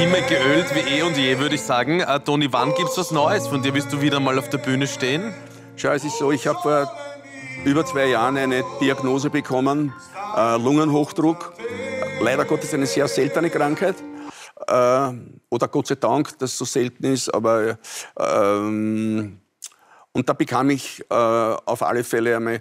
Stimme geölt wie eh und je, würde ich sagen. Toni, wann gibt's was Neues von dir? Willst du wieder mal auf der Bühne stehen? Schau, es ist so, ich habe vor über 2 Jahren eine Diagnose bekommen, Lungenhochdruck. Leider Gottes eine sehr seltene Krankheit. Oder Gott sei Dank, dass es so selten ist. Aber, und da bekam ich auf alle Fälle einmal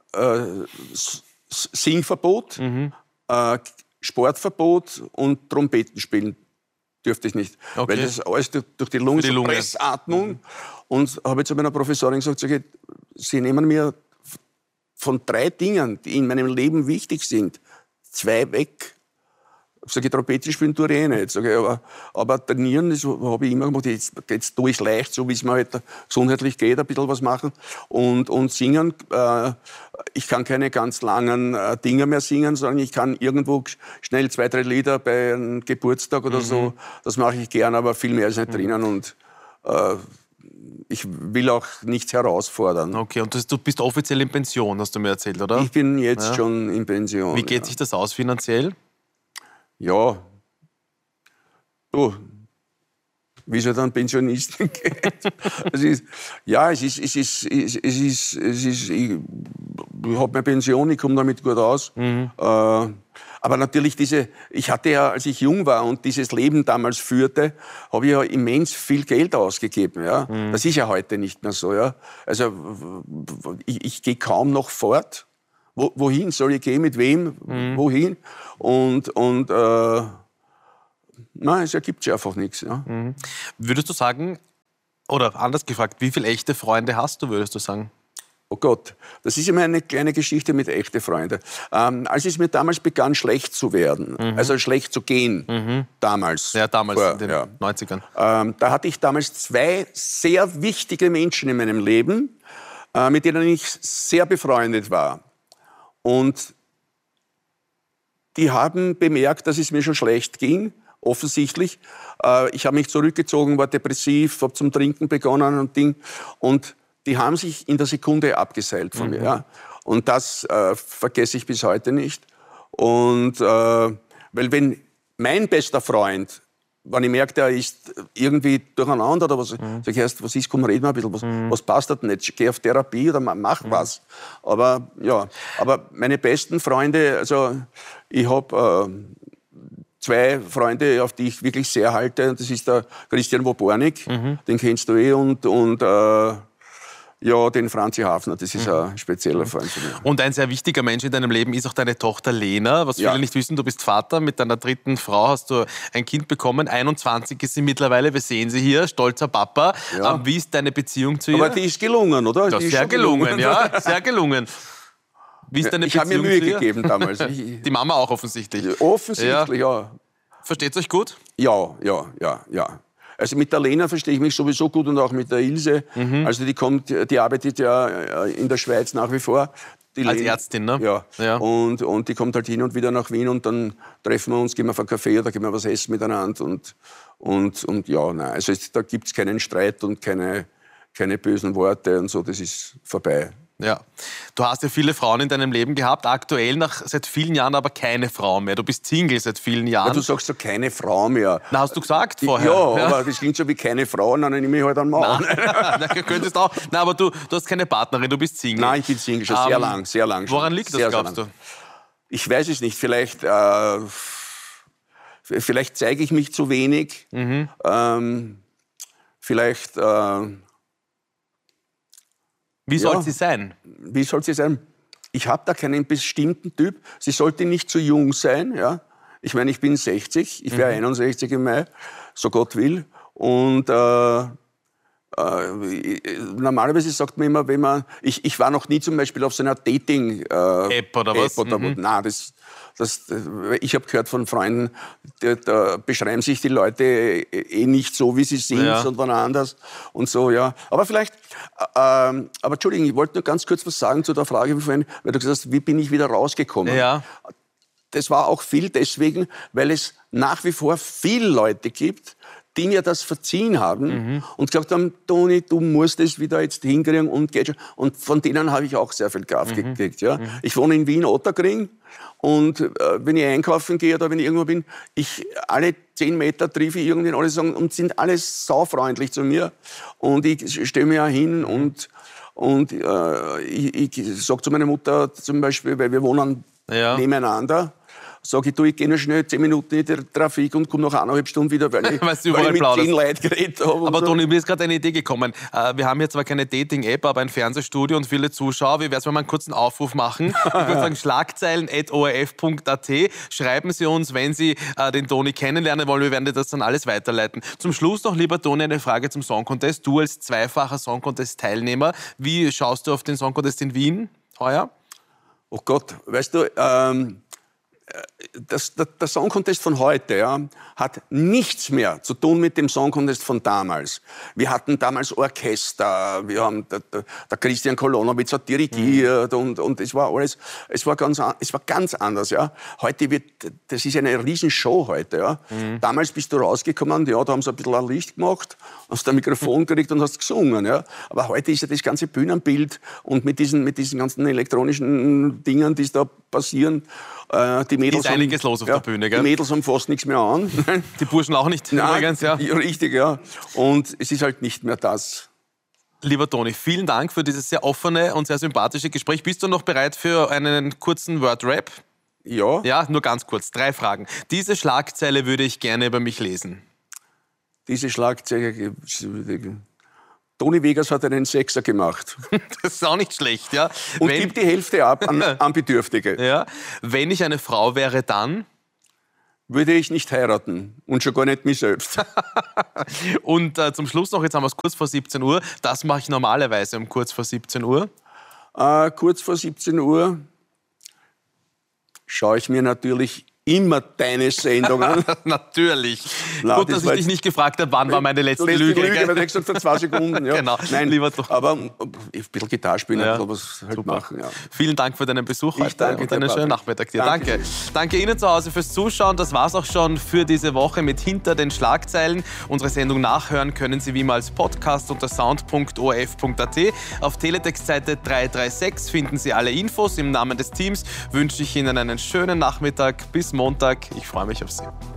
Singverbot, Sportverbot und Trompetenspielen dürfte ich nicht. Okay. Weil das alles durch die Lunge, so Pressatmung. Und habe ich zu meiner Professorin gesagt, Sie nehmen mir von 3 Dingen, die in meinem Leben wichtig sind, 2 weg. Sage ich, Trompete spielen tue ich eh nicht. Sag ich, aber trainieren, das habe ich immer gemacht. Jetzt tue ich es leicht, so wie es mir halt gesundheitlich geht, ein bisschen was machen. Und singen, ich kann keine ganz langen Dinge mehr singen, sondern ich kann irgendwo schnell 2, 3 Lieder bei einem Geburtstag oder so. Das mache ich gern, aber viel mehr ist nicht drinnen. Und ich will auch nichts herausfordern. Okay, und du bist offiziell in Pension, hast du mir erzählt, oder? Ich bin jetzt schon in Pension. Wie geht sich das aus finanziell? Ja, du, wie es halt an Pensionisten geht. Ich habe meine Pension, ich komme damit gut aus. Aber natürlich ich hatte ja, als ich jung war und dieses Leben damals führte, habe ich ja immens viel Geld ausgegeben. Ja? Das ist ja heute nicht mehr so. Ja? Also ich gehe kaum noch fort. Wohin soll ich gehen, mit wem, wohin? Nein, es ergibt sich einfach nichts. Ja. Würdest du sagen, oder anders gefragt, wie viele echte Freunde hast du, würdest du sagen? Oh Gott, das ist immer eine kleine Geschichte mit echten Freunden. Als es mir damals begann, schlecht zu werden, also schlecht zu gehen, damals. Ja, damals, in den 90ern. Da hatte ich damals 2 sehr wichtige Menschen in meinem Leben, mit denen ich sehr befreundet war. Und die haben bemerkt, dass es mir schon schlecht ging, offensichtlich. Ich habe mich zurückgezogen, war depressiv, habe zum Trinken begonnen und die haben sich in der Sekunde abgeseilt von mir. Ja. Und das vergesse ich bis heute nicht. Und weil wenn mein bester Freund, wenn ich merke, der ist irgendwie durcheinander oder was, sag ich erst, was ist, komm, reden wir ein bisschen, was passt das nicht? Geh auf Therapie oder mach was. Aber ja, aber meine besten Freunde, also ich habe 2 Freunde, auf die ich wirklich sehr halte. Das ist der Christian Wobornik, den kennst du eh, und ja, den Franzi Hafner, das ist ein spezieller Freund von mir. Und ein sehr wichtiger Mensch in deinem Leben ist auch deine Tochter Lena. Was viele nicht wissen, du bist Vater. Mit deiner 3. Frau hast du ein Kind bekommen. 21 ist sie mittlerweile, wir sehen sie hier, stolzer Papa. Ja. Wie ist deine Beziehung zu ihr? Aber die ist gelungen, oder? Ja, die ist sehr schon gelungen, ja, sehr gelungen. Wie ist deine ich habe mir Beziehung Mühe zu ihr? gegeben damals. Die Mama auch offensichtlich. Offensichtlich, ja. Versteht ihr euch gut? Ja. Also mit der Lena verstehe ich mich sowieso gut und auch mit der Ilse. Also die arbeitet ja in der Schweiz nach wie vor. Als Ärztin, ne? Ja. Und die kommt halt hin und wieder nach Wien und dann treffen wir uns, gehen wir auf einen Kaffee oder gehen wir was essen miteinander. Und ja, nein, also da gibt es keinen Streit und keine bösen Worte und so, das ist vorbei. Ja. Du hast ja viele Frauen in deinem Leben gehabt, aktuell seit vielen Jahren aber keine Frau mehr. Du bist Single seit vielen Jahren. Ja, du sagst so keine Frau mehr. Na, hast du gesagt vorher? Ja, aber das klingt so wie keine Frau, dann nehme ich halt einen Mann. Na, könntest auch. Na, aber du hast keine Partnerin, du bist Single. Nein, ich bin Single, schon sehr lang. Woran liegt das, glaubst du? Ich weiß es nicht, vielleicht zeige ich mich zu wenig. Vielleicht... Wie soll sie sein? Wie soll sie sein? Ich habe da keinen bestimmten Typ. Sie sollte nicht zu jung sein. Ja? Ich meine, ich bin 60, ich werde 61 im Mai, so Gott will. Und normalerweise sagt man immer, wenn man... Ich war noch nie zum Beispiel auf so einer Dating-App oder was? Nein, ich habe gehört von Freunden, da beschreiben sich die Leute eh nicht so, wie sie sind, sondern anders und so, ja. Aber vielleicht, aber Entschuldigung, ich wollte nur ganz kurz was sagen zu der Frage, weil du gesagt hast, wie bin ich wieder rausgekommen? Ja. Das war auch viel deswegen, weil es nach wie vor viele Leute gibt, die mir das verziehen haben und gesagt haben, Toni, du musst es wieder jetzt hinkriegen und geht schon. Und von denen habe ich auch sehr viel Kraft gekriegt. Ja. Ich wohne in Wien, Otterkring. Und wenn ich einkaufen gehe oder wenn ich irgendwo bin, alle 10 Meter treffe ich irgendwen, alle sagen, und sind alle saufreundlich zu mir. Und ich stelle mich auch hin und ich sage zu meiner Mutter zum Beispiel, weil wir wohnen nebeneinander, sage ich gehe noch schnell 10 Minuten in der Trafik und komme nach 1,5 Stunden wieder, weil ich mit 10 Leuten geredet habe. Aber Toni, mir ist gerade eine Idee gekommen. Wir haben hier zwar keine Dating-App, aber ein Fernsehstudio und viele Zuschauer. Wie wäre es, wenn wir einen kurzen Aufruf machen? Ich würde sagen, schlagzeilen@orf.at. Schreiben Sie uns, wenn Sie den Toni kennenlernen wollen. Wir werden das dann alles weiterleiten. Zum Schluss noch, lieber Toni, eine Frage zum Song Contest. Du als zweifacher Song Contest-Teilnehmer, wie schaust du auf den Song Contest in Wien heuer? Oh Gott, weißt du, der Song Contest von heute hat nichts mehr zu tun mit dem Song Contest von damals. Wir hatten damals Orchester, wir haben der Christian Kolonowitz hat dirigiert und es war alles, es war ganz anders. Ja. Heute das ist eine Riesenshow heute. Ja. Damals bist du rausgekommen, da haben sie ein bisschen ein Licht gemacht, hast ein Mikrofon gekriegt und hast gesungen. Ja. Aber heute ist ja das ganze Bühnenbild und mit diesen ganzen elektronischen Dingen, die da passieren, die Mädels ist einiges los auf der Bühne, gell? Die Mädels haben fast nichts mehr an. Die Burschen auch nicht, übrigens, ja. Richtig, ja. Und es ist halt nicht mehr das. Lieber Toni, vielen Dank für dieses sehr offene und sehr sympathische Gespräch. Bist du noch bereit für einen kurzen Word-Rap? Ja. Ja, nur ganz kurz. 3 Fragen. Diese Schlagzeile würde ich gerne über mich lesen. Diese Schlagzeile... Toni Vegas hat einen Sechser gemacht. Das ist auch nicht schlecht, ja. Und gibt die Hälfte ab an Bedürftige. Ja. Wenn ich eine Frau wäre, dann? Würde ich nicht heiraten. Und schon gar nicht mich selbst. Und zum Schluss noch, jetzt haben wir es kurz vor 17 Uhr. Das mache ich normalerweise um kurz vor 17 Uhr. Kurz vor 17 Uhr schaue ich mir natürlich immer deine Sendung an. Natürlich. Gut, dass ich dich nicht gefragt habe, wann war meine letzte Lüge. Weil du gesagt vor 2 Sekunden. Ja. Genau. Nein, lieber doch. Aber ein bisschen Gitarre spielen, ein bisschen was halt machen. Ja. Vielen Dank für deinen Besuch heute danke und einen schönen Nachmittag dir. Danke. Danke Ihnen zu Hause fürs Zuschauen. Das war's auch schon für diese Woche mit Hinter den Schlagzeilen. Unsere Sendung nachhören können Sie wie immer als Podcast unter sound.orf.at. Auf Teletext-Seite 336 finden Sie alle Infos. Im Namen des Teams wünsche ich Ihnen einen schönen Nachmittag. Bis Montag. Ich freue mich auf Sie.